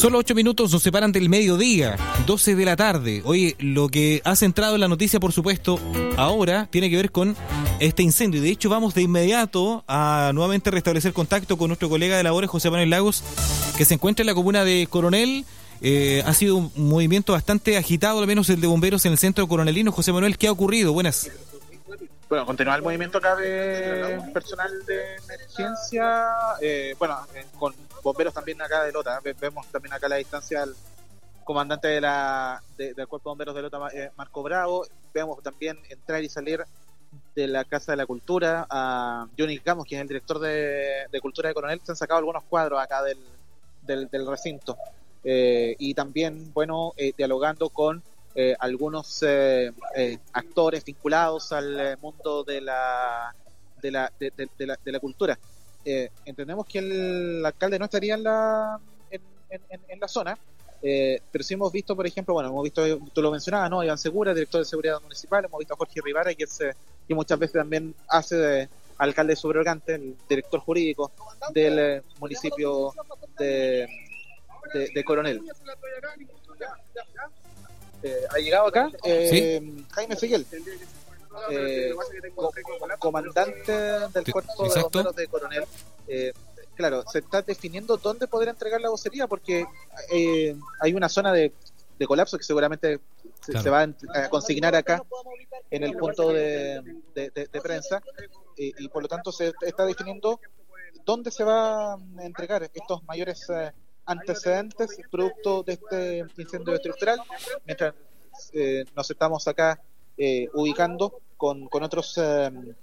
Solo 8 minutos nos separan del mediodía, 12 de la tarde. Oye, lo que ha centrado en la noticia, por supuesto, ahora tiene que ver con este incendio. Y de hecho vamos de inmediato a nuevamente restablecer contacto con nuestro colega de labores, José Manuel Lagos, que se encuentra en la comuna de Coronel. Ha sido un movimiento bastante agitado, al menos el de bomberos en el centro coronelino. José Manuel, ¿qué ha ocurrido? Buenas. Bueno, continúa el movimiento acá de personal de emergencia, con bomberos también acá de Lota. Vemos también acá a la distancia al comandante del Cuerpo de Bomberos de Lota, Marco Bravo. Vemos también entrar y salir de la Casa de la Cultura a Johnny Gamos, que es el director de Cultura de Coronel. Se han sacado algunos cuadros acá del recinto. Y también, dialogando con algunos actores vinculados al mundo de la cultura. Entendemos que el alcalde no estaría en la zona, pero sí hemos visto, por ejemplo, tú lo mencionabas, ¿no? Iván Segura, director de Seguridad Municipal. Hemos visto a Jorge Rivara, que muchas veces también hace de alcalde subrogante, el director jurídico del municipio de Coronel. Ha llegado acá ¿sí? Jaime Figuel, comandante del Cuerpo de Bomberos de Coronel. Claro, se está definiendo dónde poder entregar la vocería, porque hay una zona de colapso que seguramente se va a consignar acá en el punto de prensa, y por lo tanto se está definiendo dónde se va a entregar estos mayores antecedentes producto de este incendio estructural, mientras nos estamos acá ubicando con otros